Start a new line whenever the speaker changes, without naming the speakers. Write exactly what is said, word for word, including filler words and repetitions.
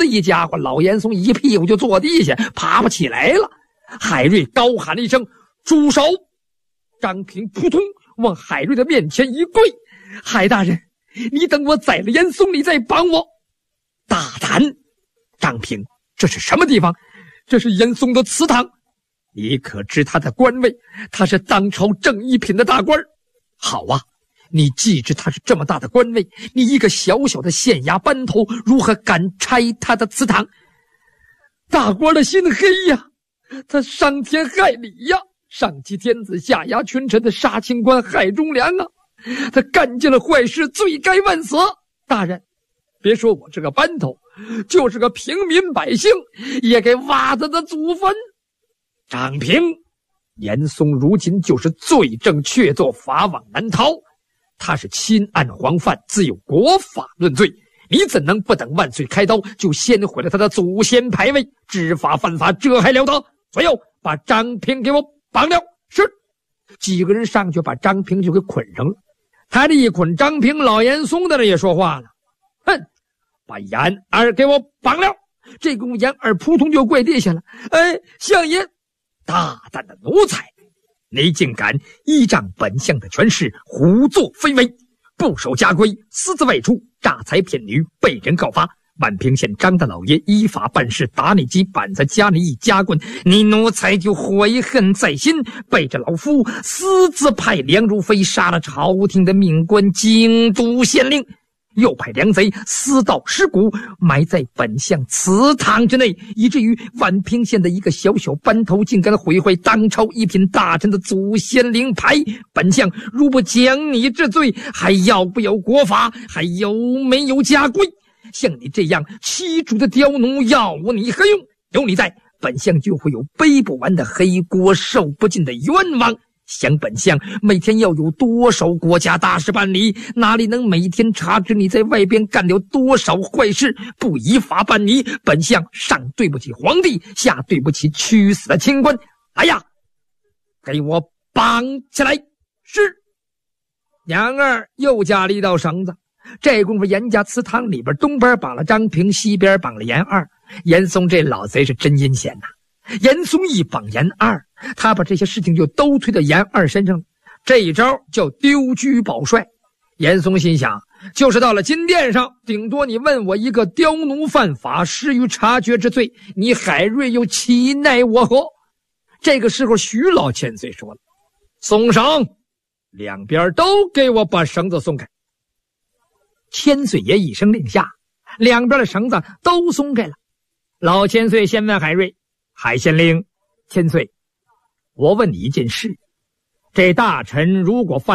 一家伙，老严嵩一屁股就坐地下，爬不起来了。海瑞高喊了一声：“住手！”张平扑通往海瑞的面前一跪：“海大人，你等我宰了严嵩，你再帮我。”大胆！张平，这是什么地方？这是严嵩的祠堂。你可知他的官位？他是当朝正一品的大官。好啊，你既知他是这么大的官位，你一个小小的县衙班头，如何敢拆他的祠堂？大官的心黑呀，他伤天害理呀，上欺天子，下压群臣的杀清官，害忠良啊！他干尽了坏事，罪该万死。大人，别说我这个班头，就是个平民百姓，也给挖他的祖坟。张平，严嵩如今就是罪证确凿，法网难逃。他是亲案皇犯，自有国法论罪。你怎能不等万岁开刀，就先毁了他的祖先牌位？知法犯法，这还了得！左右，把张平给我绑了。是。几个人上去把张平就给捆上了。他这一捆张平，老严嵩的人也说话了：“哼，把严二给我绑了。”这功夫严二扑通就跪地下了：“哎，相爷！”大胆的奴才，你竟敢依仗本相的权势胡作非为，不守家规，私自外出，诈财骗女，被人告发。万平县张大老爷依法办事，打你几板子，加你一家棍，你奴才就悔恨在心，背着老夫私自派梁如飞杀了朝廷的命官京都县令，又派良贼私盗尸骨埋在本相祠堂之内，以至于万平县的一个小小班头竟敢毁坏当朝一品大臣的祖先灵牌。本相如不将你治罪，还要不要国法？还有没有家规？像你这样欺主的刁奴，要你何用？有你在，本相就会有背不完的黑锅，受不尽的冤枉。想本相每天要有多少国家大事办理，哪里能每天查知你在外边干了多少坏事？不依法办理，本相上对不起皇帝，下对不起屈死的清官。来呀，给我绑起来！是。杨二又加了一道绳子。这功夫严家祠堂里边，东边绑了张平，西边绑了严二。严嵩这老贼是真阴险呐！严嵩一绑严二，他把这些事情就都推到严二身上了。这一招叫丢车保帅。严嵩心想，就是到了金殿上，顶多你问我一个刁奴犯法，失于察觉之罪，你海瑞又岂奈我何？这个时候徐老千岁说了：“松绳！”两边都给我把绳子松开。千岁爷一声令下，两边的绳子都松开了。老千岁先问海瑞：“海县令，千岁，我问你一件事，这大臣如果犯